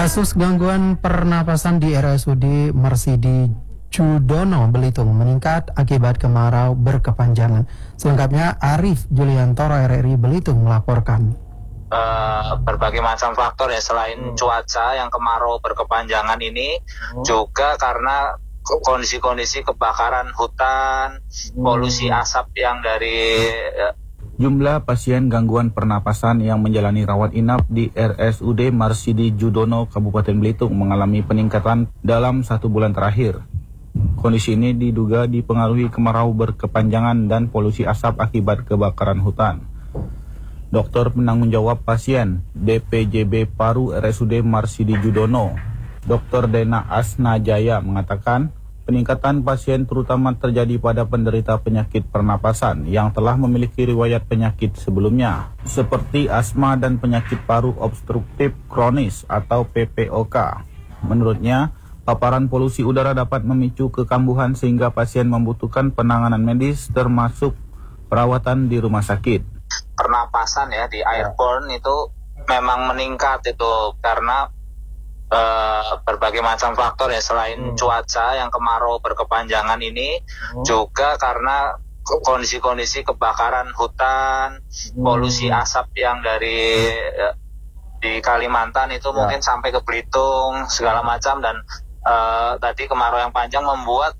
Kasus gangguan pernapasan di RSUD Marsidi Judono, Belitung meningkat akibat kemarau berkepanjangan. Selengkapnya Arif Juliantoro, RRI Belitung melaporkan. Berbagai macam faktor ya, selain cuaca yang kemarau berkepanjangan ini, juga karena kondisi-kondisi kebakaran hutan, polusi asap yang dari jumlah pasien gangguan pernapasan yang menjalani rawat inap di RSUD Marsidi Judono, Kabupaten Belitung mengalami peningkatan dalam 1 bulan terakhir. Kondisi ini diduga dipengaruhi kemarau berkepanjangan dan polusi asap akibat kebakaran hutan. Dokter penanggung jawab pasien DPJB Paru RSUD Marsidi Judono, Dr. Dena Asnajaya mengatakan, peningkatan pasien terutama terjadi pada penderita penyakit pernapasan yang telah memiliki riwayat penyakit sebelumnya, seperti asma dan penyakit paru obstruktif kronis atau PPOK. Menurutnya, paparan polusi udara dapat memicu kekambuhan sehingga pasien membutuhkan penanganan medis termasuk perawatan di rumah sakit. Pernapasan ya di airborne itu memang meningkat itu karena berbagai macam faktor ya, selain cuaca yang kemarau berkepanjangan ini, juga karena kondisi-kondisi kebakaran hutan, polusi asap yang dari di Kalimantan itu mungkin sampai ke Belitung segala macam, dan tadi kemarau yang panjang membuat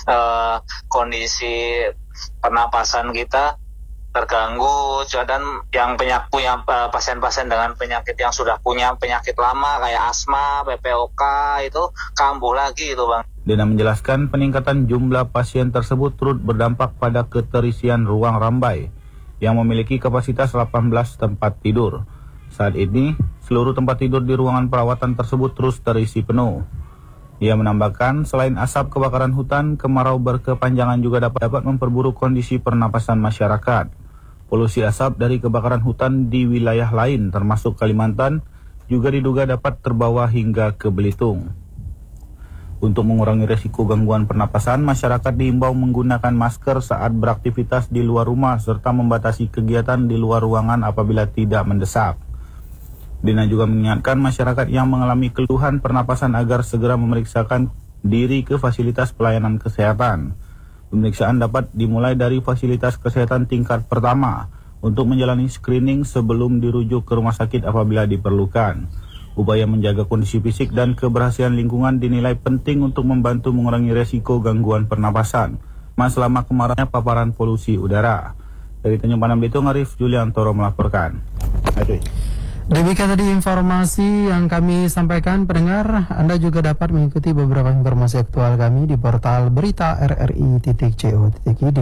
kondisi pernapasan kita terganggu, dan yang punya pasien-pasien dengan penyakit yang sudah punya penyakit lama kayak asma, PPOK itu kambuh lagi itu, Bang. Dena menjelaskan peningkatan jumlah pasien tersebut turut berdampak pada keterisian ruang rambai yang memiliki kapasitas 18 tempat tidur. Saat ini, seluruh tempat tidur di ruangan perawatan tersebut terus terisi penuh. Ia menambahkan, selain asap kebakaran hutan, kemarau berkepanjangan juga dapat memperburuk kondisi pernapasan masyarakat. Polusi asap dari kebakaran hutan di wilayah lain termasuk Kalimantan juga diduga dapat terbawa hingga ke Belitung. Untuk mengurangi resiko gangguan pernapasan, masyarakat diimbau menggunakan masker saat beraktivitas di luar rumah serta membatasi kegiatan di luar ruangan apabila tidak mendesak. Dena juga mengingatkan masyarakat yang mengalami keluhan pernapasan agar segera memeriksakan diri ke fasilitas pelayanan kesehatan. Pemeriksaan dapat dimulai dari fasilitas kesehatan tingkat pertama untuk menjalani screening sebelum dirujuk ke rumah sakit apabila diperlukan. Upaya menjaga kondisi fisik dan keberhasilan lingkungan dinilai penting untuk membantu mengurangi resiko gangguan pernapasan selama kemaraunya paparan polusi udara. Dari Tanjung Pandan Belitung, Arif Juliantoro melaporkan. Demikian tadi informasi yang kami sampaikan. Pendengar, Anda juga dapat mengikuti beberapa informasi aktual kami di portal berita rri.co.id.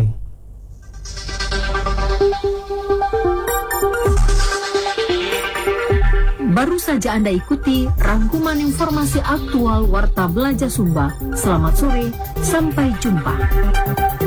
Baru saja Anda ikuti rangkuman informasi aktual Warta Belajar Sumba. Selamat sore, sampai jumpa.